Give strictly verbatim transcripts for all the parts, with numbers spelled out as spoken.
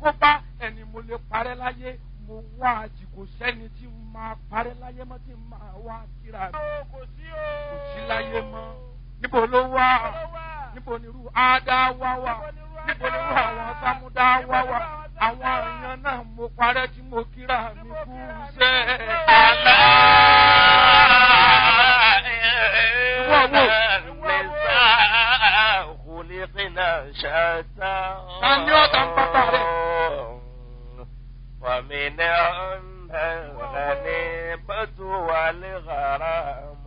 kó bá ẹni mo lè parẹ́ láyé mo wá àjìkò sẹ́ni tí máa parẹ́ láyé mọ́ tí máa wá kíra mi. kò sí o. kò sí láyé mọ́. níbo ló wà? níbo ni irú Ádá wá wà? níbo ni irú àwọn Sámúdá wá wà? àwọn èèyàn náà mo parẹ́ tí mo kíra mi kú sẹ́. àlá nìsa khuliqna shatta. tani ó tàn pápá rẹ̀. ومنهم الغنيمة والغرام.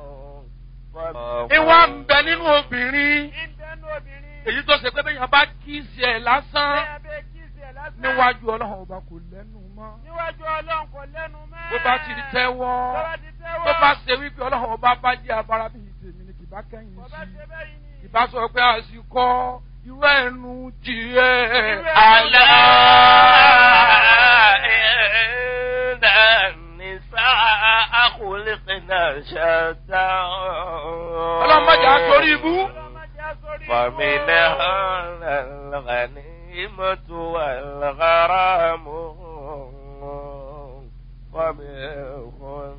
ìwà ń bẹ nínú obìnrin èyí tó ṣe pé bẹ́ẹ̀ yẹn bá kíìsì ẹ̀ lásán níwájú ọlọ́run ọba kò lẹ́nu mọ́. níwájú ọlọ́run kò lẹ́nu mọ́. bó bá ti di tẹ́wọ́ tó bá ṣe wípé ọlọ́run ọba bá jẹ́ abara bíi tèmi ni kì bá kẹ́yìn sí i ìbá sọ pé àsìkò irú ẹnu tiẹ̀. àlá inna nisaa khuliqna shatta. ọlọ́mọdé àtòrí ibú. فمنهم الغنيمة والغرام. ومنهم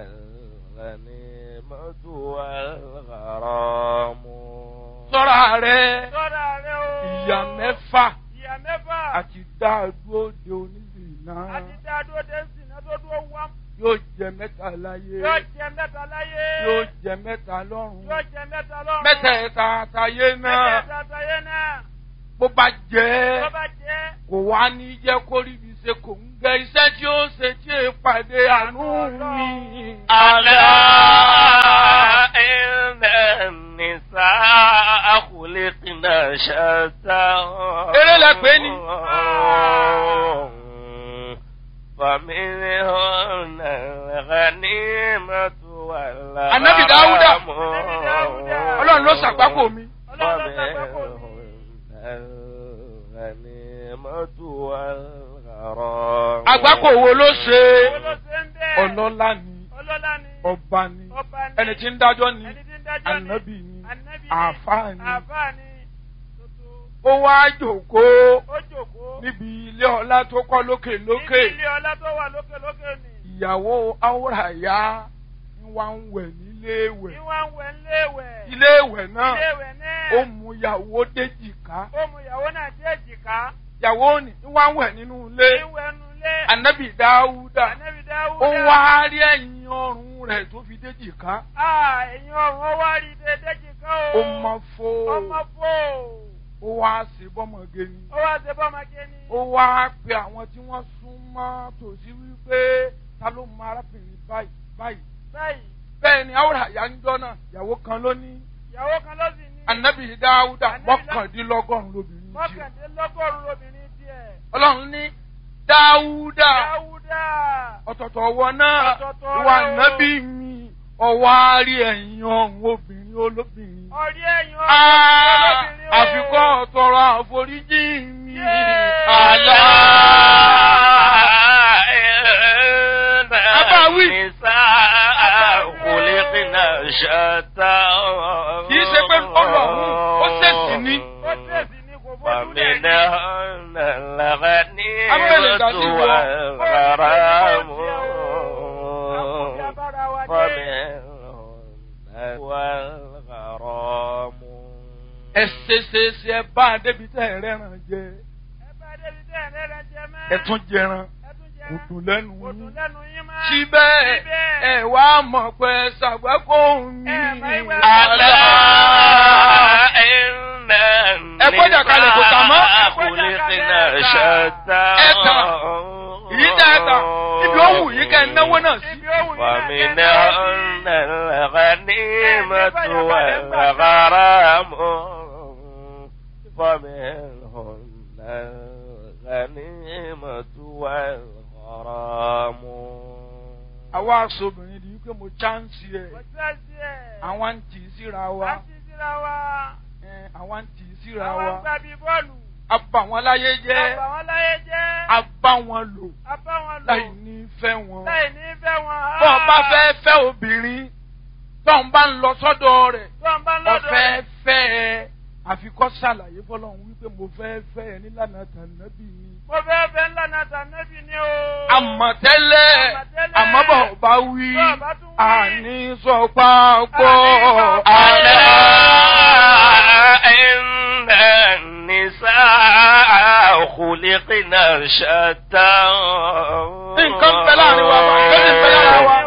الغنيمة والغرام. sọ́ra rẹ̀ ìyá mẹ́fà ìyá mẹ́fà àti dáadúró de onílù náà. àti dáadúró de sìnà tó dúró wá. yóò jẹ mẹ́ta láyé. yóò jẹ mẹ́ta láyé. yóò jẹ mẹ́ta lọ́run. yóò jẹ mẹ́ta lọ́run. mẹ́tẹ̀ẹ̀ta àtàyé náà. mẹ́tẹ̀ẹ̀ta àtàyé náà. bó bá jẹ́ bó bá jẹ́ kò wá ní jẹ́ kó rí ibi ṣe kò ń gẹ iṣẹ́ tí ó ṣe tí è pàdé àánú mi. àlá inna nisaa khuliqna shatta. eré lẹ pé ni. فمنهن الغنيمة والغرام. Ànábì Dáúdà Ọlọ́run ló ṣàgbákò mi. الغنيمة والغرام. àgbákò wo ló ṣe? ọlọ́lá ni ọba ni ẹni tí ń dájọ́ ni ànábì ni àáfàá ni. ó wá jókòó níbi ilé ọlá tó kọ́ lókè lókè. ilé ọlá tó wà lókè lókè ni. ìyàwó Áwòràyá ń wá ń wẹ̀ nílé ìwẹ̀. ń wá ń wẹ̀ nílé ìwẹ̀. ilé ìwẹ̀ náà ilé ìwẹ̀ náà. ó mú ìyàwó déjìká. ó mú ìyàwó náà déjìká. ìyàwó ni ń wá ń wẹ̀ nínú ilé. ń wẹ̀ nínú ilé. Ànábì Dáúdà Ànábì Dáúdà. ó wá rí ẹ̀yìn ọrùn rẹ̀ tó fi déjìká. ah ẹ̀yìn ọrùn ó wá rí déjìká o. ó mọ fó. ó mọ fó. ó wá ṣe bọ́mọge ni. ó wá ṣe bọ́mọge ni. ó wá pe àwọn tí wọ́n sún mọ́ tòsí wípé ta ló mọ arábìnrin báyìí báyìí. báyìí. bẹ́ẹ̀ ni Áwòràyá ń jọ́ náà ìyàwó kan ló ní. ìyàwó kan ló sì ní. Ànábì Dáúdà mọ́kàndínlọ́gọ́rùn-ún lóbìnrin tiẹ̀. mọ́kàndínlọ́gọ́rùn-ún lóbìnrin tiẹ̀. Ọlọ́run ní Dáúdà Dáúdà ọ̀tọ̀tọ̀ ọwọ́ náà ìwà ànábì mi ọwọ́ àárí ẹ̀yìn ọ̀hún obìnrin olóbìnrin. ọ̀rí ẹ̀yìn ọ̀hún olóbìnrin o. àfikọ́ ọ̀tọ̀rọ̀ àforíjì mi. àlá abáwí. khuliqna shatta. kì í ṣe pé ọlọ́run ó ṣèṣì ní. ó ṣèṣì ní kò fojú lẹ̀ ní. فمنهن الغنيمة والغرام. ومنهن والغرام. ẹ ṣe ṣe ṣe ẹ bá a débi tẹ́ ẹ rẹ́ràn jẹ. ẹ bá a débi tẹ́ ẹ rẹ́ràn jẹ mọ́. ẹ tún jẹran kò dùn lẹ́nu kò dùn yín. lẹ́nu yín mọ́. síbẹ̀ ẹ wá mọ̀ pé ṣàgbákò mi. àlá inna mọ́. khuliqna shatta. ẹ tàn èyí tẹ́ ẹ tàn ibi ó wù yín kẹ́ ẹ náwó náà sí. فمنهن الغنيمة والغرام. فمنهن الغنيمة والغرام. àwa aṣọ́bìnrin ni wípé mo chánsì ẹ̀ àwọn ń tì í síra wa àwọn ń tì í síra wa a bá wọn láyé jẹ́ a bá wọn lò láì ní fẹ́ wọn. bọ́ ọ bá fẹ́ fẹ́ obìnrin tó ń bá ń lọ sọ́dọ̀ rẹ̀ ọ̀fẹ́ fẹ́ ẹ àfikọ́ ṣàlàyé fọlọ́run wípé mo fẹ́ fẹ́ ẹ nílànà tànàbí mi Mo fẹ́ fẹ́ ńlá náà tànẹ́bì ni o. Àmọ̀tẹ́lẹ̀ àmọ́bọ̀ bá wí àní sọ pápọ̀. ألا إن النساء خلقنا شتى nǹkan bẹ láàrin wa wà lórí bẹ lára wa.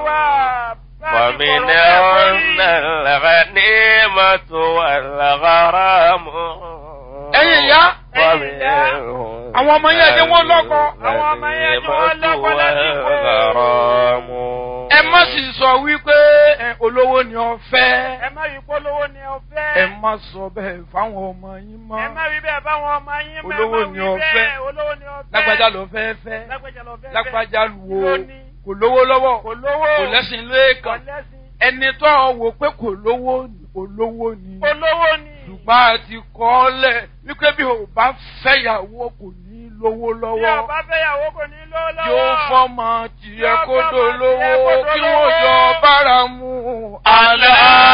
ومنهن الغنيمة والغرام. ẹ̀yin ìyá àwọn ọmọ yẹn ẹjẹ wọn lọ́kọ. Àwọn ọmọ yẹn ẹjẹ wọn lọ́kọ lásìkò. والغرام. ẹ má sì sọ wípé ẹ, olówó ni ọ fẹ́. Ẹ má wí polówó ni ọ fẹ́. ẹ má sọ bẹ́ẹ̀ fáwọn ọmọ yín mọ́. Ẹ má wí bẹ́ẹ̀ báwọn ọmọ yín mọ́. Olówó ni ọ fẹ́. Olówó ni ọ fẹ́. lágbájá ló fẹ́ fẹ́. Lágbájá ló fẹ́. lágbájá wo kò lówó lọ́wọ́ Kò lówó. kò lẹ́sìn lẹ́ẹ̀kan. Kò lẹ́sìn. ẹni tó wò pé kò lówó ni olówó ni. Olówó ni. ṣùgbọ́n a ti kọ́ ọ lẹ̀ wípé bí o bá fẹ́yàwó kò ní lówó Bí lọ́wọ́. ọba fẹ́yàwó kò ní lówó lọ́wọ́. yóò fọ́mọ tiẹ̀ Yóò kó fọ́mọ dolówó tiẹ̀ kó kí dolówó. wọ́n jọ bára mu. ألا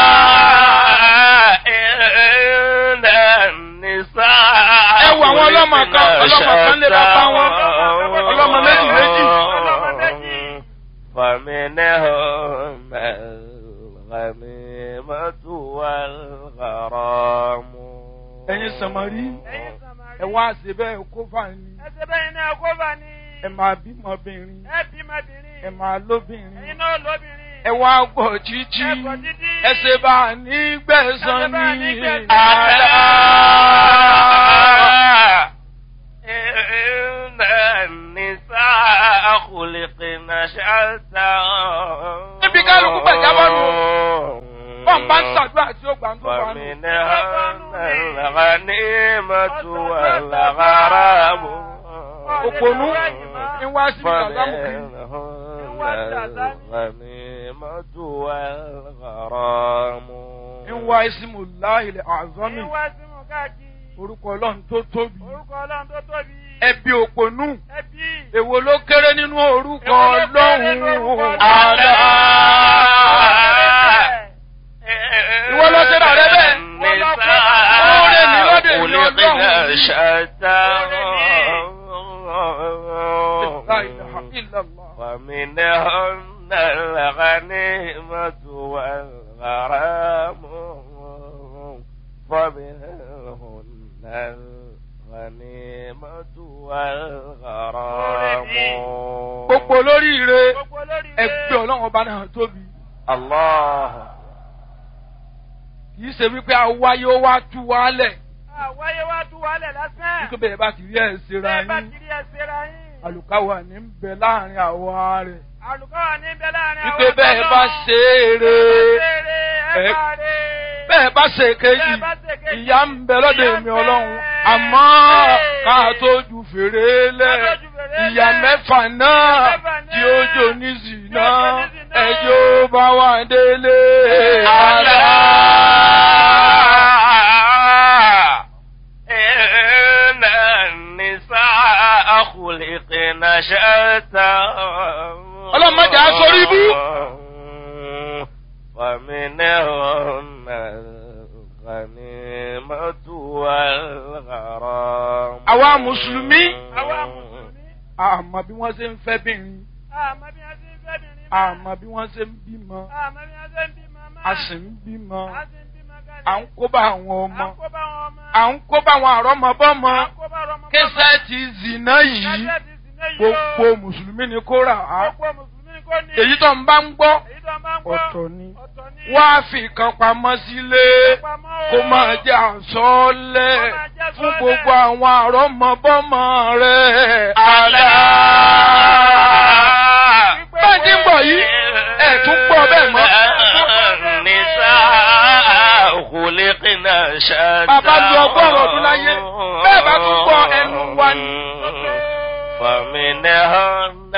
إن النساء ẹ wo àwọn ọlọ́mọ kan ọlọ́mọ kan lé bàbá wọn ọlọ́mọ méjì méjì. Ọlọ́mọ méjì. فمنهم الغنيمة والغرام. ẹ̀yin sàmárì Ẹ̀yin Sàmárì. ẹ wá ṣe bẹ́ẹ̀ kó fà ní. Ẹsẹ̀ bẹ́yìn náà kó bá ní. ẹ máa bímọbìnrin Ẹ bímọbìnrin. ẹ máa lóbìnrin. Ẹ̀yin náà lóbìnrin. ẹ wá gbọ́ títí Ẹ gbọ́ títí. ẹ ṣe bá a ní gbẹ̀san Ẹ ṣe bá a ní ní. gbẹ̀san. ألا إن النساء خلقنا شتى. Ibi kálukú gbàjábọ̀ nù. bọ́n bá ń ṣàdúrà tí ó gbà ń tó bá nù. فمنهن الغنيمة والغرام. òpònú ń wá sí ìgbàlámù kiri. الغنيمة والغرام. ń wá ìsìmù láìlẹ̀ àzọ́mì Ẹ̀yin wá sí mú káàkiri. orúkọ ọlọ́run tó tóbi. Orúkọ Ọlọ́run tó tóbi. ẹbí òpònú Ẹbí. èwo ló kéré nínú orúkọ Èwo ló kéré nínú orúkọ ọlọ́run. Ọlọ́run? ألا Ìwọ ló ṣe rà rẹ bẹ́ẹ̀. النساء Oore ni lóde ìlú خلقنا Ọlọ́run. شتى. La ilaha illallah. ومنهن الغنيمة والغرام. ومنهن الغنيمة والغرام. gbogbo olóríire Gbogbo olórí rẹ̀. ẹgbẹ́ ọlọ́run ọba náà tóbi. الله. kì í ṣe wípé àwáyé ó wá tú wálẹ̀. Àwáyé wá tú wálẹ̀ lásán. nítorí bẹ́ẹ̀ bá ti rí ẹ̀ ṣera Bẹ́ẹ̀ bá yín. kiri ẹsẹ̀ ra yín. àlùkáwà ní ń bẹ láàrin àwa rẹ̀. Àlùkò wà níbẹ̀ láàrin àwọn wípé bẹ́ẹ̀ bá ṣe é re Ẹ bá rè. bẹ́ẹ̀ bá ṣe kejì Bẹ́ẹ̀ bá ṣe kejì. ìyá ń bẹ lọ́dọ̀ Ìyà ń èmi bẹ. ọlọ́run àmọ́ ká tó ju fèrè lẹ̀ Ká tó ju fèrè lẹ̀. ìyá mẹ́fà náà mẹ́fà náà tí ó jò ní zìnà tí ó jò ní zìnà. ẹjọ́ bá wà délé. ألا إن النساء خلقنا شتى. Ọlọ́run má jẹ́ á sórí ibú. ومنهن الغنيمة والغرام. àwa mùsùlùmí Àwa Mùsùlùmí. àmọ́ bí wọ́n ṣe ń fẹ́ bìnrin Àmọ́ bí wọ́n ṣe ń fẹ́ bìnrin. àmọ́ bí wọ́n ṣe ń bímọ Àmọ́ bí wọ́n ṣe ń bímọ máa. a sì ń bímọ A sì ń bímọ kalẹ̀. à ń kó bá àwọn À ọmọ ń kó bá wọn ọmọ. à ń kó bá àwọn àrọ́mọbọ́mọ À ń kó bá ọmọ. késẹ́ẹ̀tì zìnà yìí Kásẹ̀tì sì ní yìí o. gbogbo mùsùlùmí ni kó rà á Gbogbo Mùsùlùmí ni kò ní. èyí tó ń bá ń gbọ́ Èyí tó máa ń gbọ́. ọ̀tọ̀ ni Ọ̀tọ̀ ni. wá fi kan pamọ́ sílé Pamọ́ o. kó máa jẹ́ àsọ́ọ́lẹ̀ Kó máa jẹ́ fún àsọ́ọ́lẹ̀. gbogbo àwọn àrọ́mọbọ́mọ rẹ̀. ألا bẹ́ẹ̀ tí ń bọ̀ yìí ẹ̀ tún gbọ́ bẹ́ẹ̀ mọ́. النساء خلقنا شتى. Bàbá lu ọgọ́rùn-ún ọdún láyé, bẹ́ẹ̀ bá tún gbọ́ ẹnu wa ni. فمنهن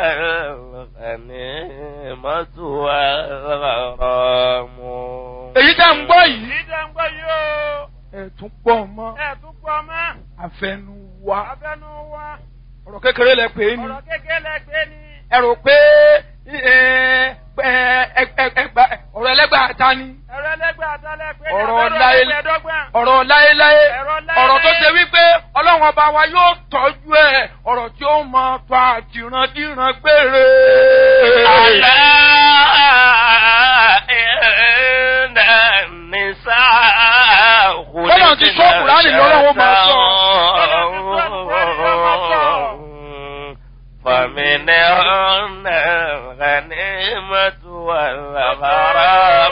الغنيمة والغرام. èyí tá ń gbọ́ yìí Èyí tó ń gbọ́ yìí o. ẹ̀ tún gbọ́ mọ́ Ẹ tún gbọ́ mọ́. àfẹnu wa Abẹ́nu wa. ọ̀rọ̀ kékeré lẹ pè é ni Ọ̀rọ̀ kékeré lẹ gbé ni. ẹ rò pé ẹ, ẹ, ẹ, ẹ, ẹgbà- ọ̀rọ̀ ẹlẹ́gbàá ta ni Ẹ̀rọ ẹlẹ́gbẹ́ àtàlẹ́ pé ní Ọ̀rọ̀ abẹ́rẹ́ láyé- ẹgbẹ̀ẹ́dọ́gbọ̀n. ọ̀rọ̀ láéláé Ọ̀rọ̀ láéláé. ọ̀rọ̀ tó ṣe wípé ọlọ́run ọlọ́run ọba wa yóò tọ́jú ẹ̀ ọ̀rọ̀ tí ó máa tọ́ àtìrandíran gbére. Àlá ẹ̀ẹ́dà nìsá òkúlé. Bọ́lá ti sọ Kùránì lọ́wọ́ máa sọ. فمنهن الغنيمة والغرام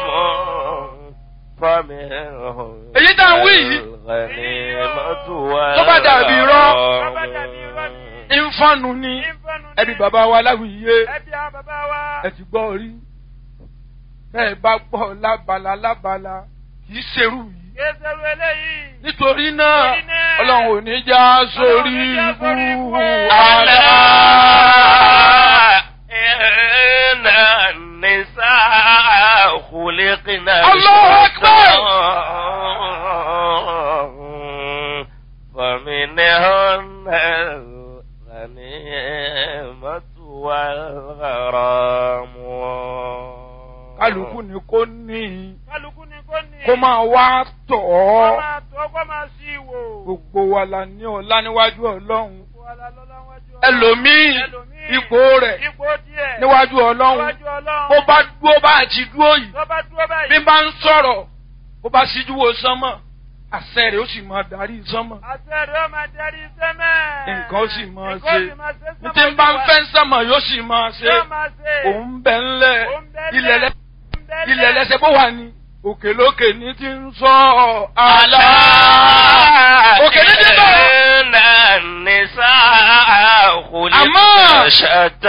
فمنهن èyí tá ń wí yìí الغنيمة tó bá dàbí irọ́ والغرام ìfọ̀nù ni ẹbí bàbá wa láwùyé Ẹbí àwọn bàbá wa. ẹ ti gbọ́ rí bẹ́ẹ̀ bá gbọ́ lábala lábala kì í ṣerú yìí. Kéṣerú eléyìí. Nítorí náà ọlọ́run ò ní já sórí ibú ألا àlá. إن النساء خلقنا الله أكبر. فمنهن الغنيمة والغرام. Kálukú ni kò ní Kálukú ni kò ní. kó máa wá tọ̀ Kó ọ́. máa tó kó máa sí ìwò. Gbogbo wa la ní ọlá níwájú ọlọ́run. Wàhálà lọ́lá wájú Ọlọ́run. Ẹlòmíì Ẹlòmíì. ipò rẹ̀ Ipò díẹ̀. níwájú ọlọ́run. Níwájú Ọlọ́run. Bó bá dúró bá àti dúró yìí. Tó bá dúró báyìí. Bí bá ń sọ̀rọ̀ bó bá síjú wo sánmọ̀ àṣẹ rẹ̀ ó sì máa darí sánmọ̀. Àṣẹ rẹ̀ ó máa darí sẹ́mẹ̀. Nǹkan ó sì máa Nǹkan ó ṣe. sì máa ṣe Ní tí ń bá ń fẹ́ sánmọ̀ yóò sì máa ṣe. Yóò máa ṣe. Òun bẹ̀ ńlẹ̀ Òun bẹ́lẹ̀. ilẹ̀ lẹ́ Òun bẹ́lẹ̀. ilẹ̀ lẹ́sẹ̀ bó wà ní òkè lókè ní ti ń sọ àlá. Òkè ní ti bọ̀. إن النساء خلقنا Àmọ́ شتى